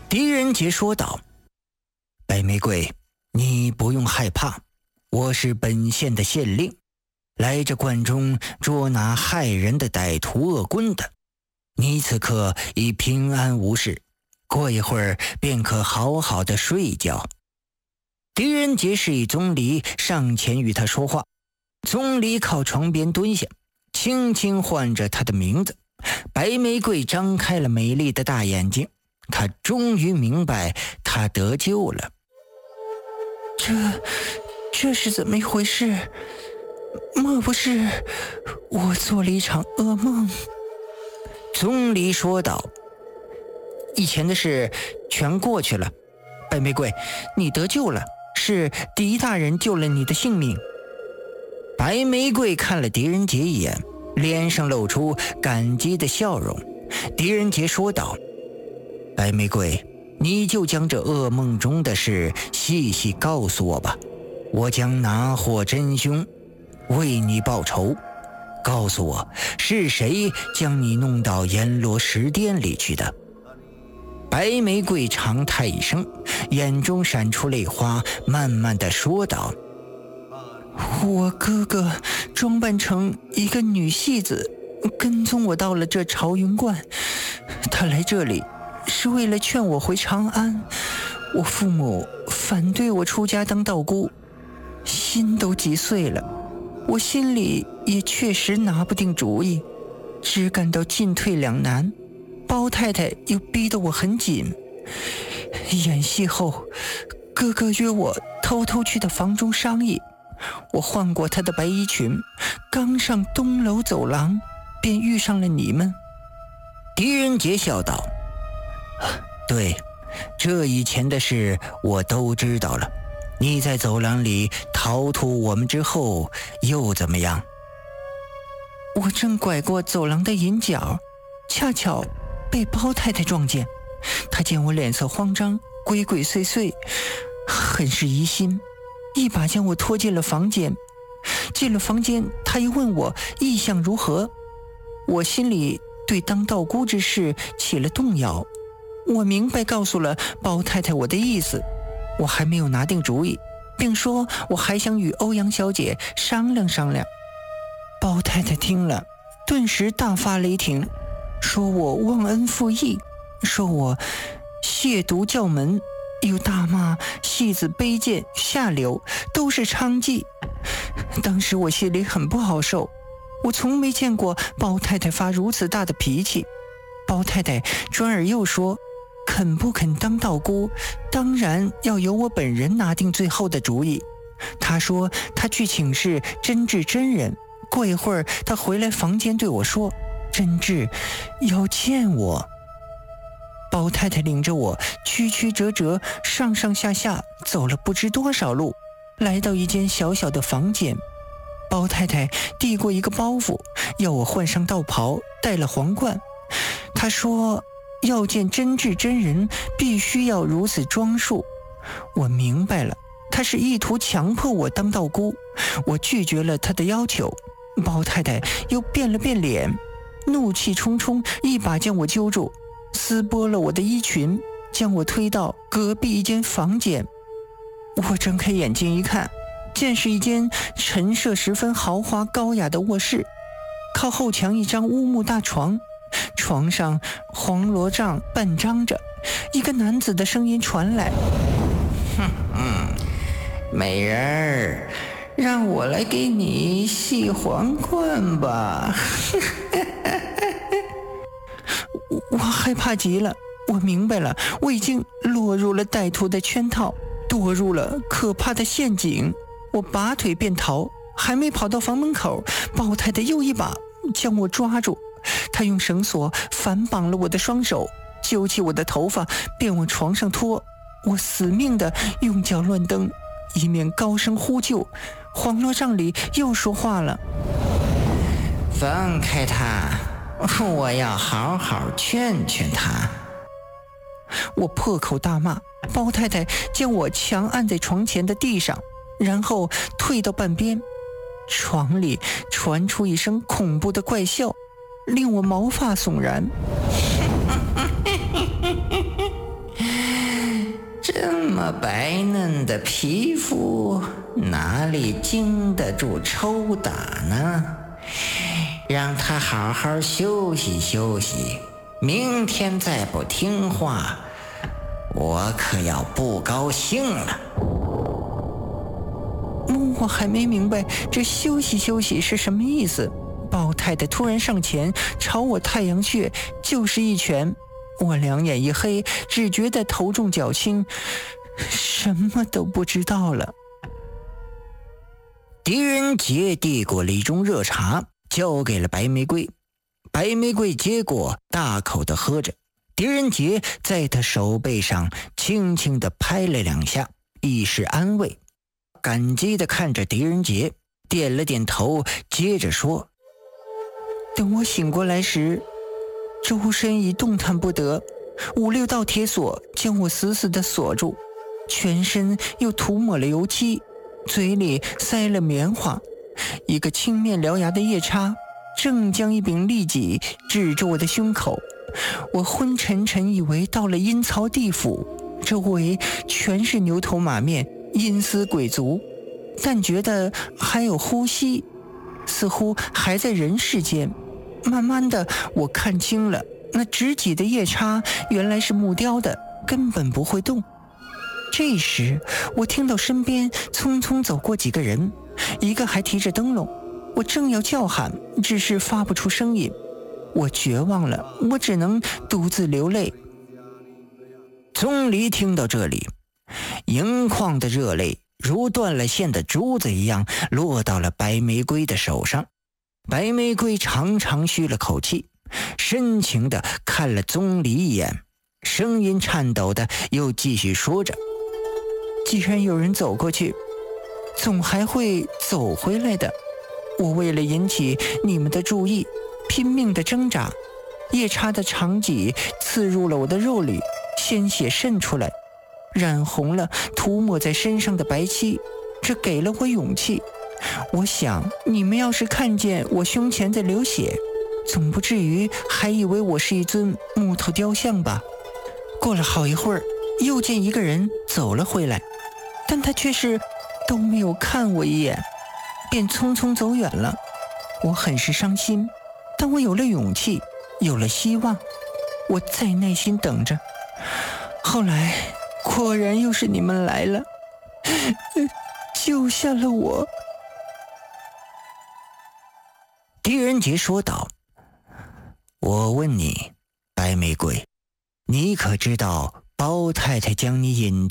狄仁杰说道：白玫瑰，你不用害怕，我是本县的县令，来这观中捉拿害人的歹徒恶棍的。你此刻已平安无事，过一会儿便可好好的睡觉。狄仁杰示意钟离上前与他说话。钟离靠床边蹲下，轻轻唤着他的名字。白玫瑰张开了美丽的大眼睛，他终于明白他得救了。 这是怎么一回事？莫不是我做了一场噩梦？ 钟离说道：以前的事全过去了，白玫瑰，你得救了，是狄大人救了你的性命。白玫瑰看了狄仁杰一眼，脸上露出感激的笑容。狄仁杰说道：白玫瑰，你就将这噩梦中的事细细告诉我吧，我将拿获真凶，为你报仇。告诉我，是谁将你弄到阎罗食殿里去的？白玫瑰长叹一声，眼中闪出泪花，慢慢地说道： 我哥哥装扮成一个女戏子，跟踪我到了这朝云观。他来这里是为了劝我回长安。我父母反对我出家当道姑，心都急碎了。我心里也确实拿不定主意，只感到进退两难。包太太又逼得我很紧。演戏后，哥哥约我偷偷去他房中商议。我换过他的白衣裙，刚上东楼走廊，便遇上了你们。 狄仁杰笑道：对，这以前的事我都知道了。你在走廊里逃脱我们之后又怎么样？ 我正拐过走廊的引角，恰巧被包太太撞见。她见我脸色慌张，鬼鬼祟祟，很是疑心，一把将我拖进了房间。进了房间，她又问我意向如何。我心里对当道姑之事起了动摇。我明白告诉了包太太我的意思，我还没有拿定主意，并说我还想与欧阳小姐商量商量。包太太听了，顿时大发雷霆，说我忘恩负义，说我亵渎教门，又大骂戏子卑贱下流，都是娼妓。当时我心里很不好受，我从没见过包太太发如此大的脾气。包太太转而又说，肯不肯当道姑，当然要由我本人拿定最后的主意。她说她去请示真智真人，过一会儿她回来房间对我说，真智要见我。包太太领着我曲曲折折上上下下走了不知多少路，来到一间小小的房间。包太太递过一个包袱，要我换上道袍，戴了皇冠。她说要见真智真人，必须要如此装束。我明白了，她是意图强迫我当道姑。我拒绝了她的要求。包太太又变了变脸，怒气冲冲，一把将我揪住，撕剥了我的衣裙，将我推到隔壁一间房间。我睁开眼睛一看，见是一间陈设十分豪华高雅的卧室，靠后墙一张乌木大床，床上黄罗帐半张着，一个男子的声音传来： 美人儿，让我来给你系皇冠吧。 我害怕极了，我明白了，我已经落入了歹徒的圈套，堕入了可怕的陷阱。我拔腿便逃，还没跑到房门口，包太太又一把将我抓住。她用绳索反绑了我的双手，揪起我的头发便往床上拖。我死命地用脚乱蹬，以免高声呼救。黄罗帐里又说话了： 放开他，我要好好劝劝他。 我破口大骂，包太太将我强按在床前的地上，然后退到半边。床里传出一声恐怖的怪笑，令我毛发悚然。 么白嫩的皮肤哪里经得住抽打呢？让他好好休息休息，明天再不听话，我可要不高兴了。 我还没明白这休息休息是什么意思。包太太突然上前朝我太阳穴就是一拳，我两眼一黑，只觉得头重脚轻，什么都不知道了。 狄仁杰递过了一盅热茶，交给了白玫瑰。白玫瑰接过，大口地喝着。狄仁杰在他手背上轻轻地拍了2下，以示安慰。感激地看着狄仁杰，点了点头，接着说： 等我醒过来时，周身已动弹不得，5、6道铁锁将我死死地锁住，全身又涂抹了油漆，嘴里塞了棉花。一个青面獠牙的夜叉正将一柄利戟指着我的胸口。我昏沉沉以为到了阴曹地府，周围全是牛头马面，阴司鬼卒，但觉得还有呼吸，似乎还在人世间。慢慢的，我看清了，那执戟的夜叉原来是木雕的，根本不会动。这时我听到身边匆匆走过几个人，一个还提着灯笼。我正要叫喊，只是发不出声音。我绝望了，我只能独自流泪。 钟离听到这里，盈眶的热泪如断了线的珠子一样落到了白玫瑰的手上。白玫瑰长长吁了口气，深情地看了钟离一眼，声音颤抖的又继续说着： 既然有人走过去，总还会走回来的。我为了引起你们的注意，拼命地挣扎，夜叉的长戟刺入了我的肉里，鲜血渗出来，染红了涂抹在身上的白漆，这给了我勇气。我想你们要是看见我胸前在流血，总不至于还以为我是一尊木头雕像吧。过了好一会儿，又见一个人走了回来，但他却是都没有看我一眼，便匆匆走远了。我很是伤心，但我有了勇气，有了希望。我再耐心等着，后来果然又是你们来了，救下了我。 狄仁杰说道：我问你，白玫瑰，你可知道包太太将你引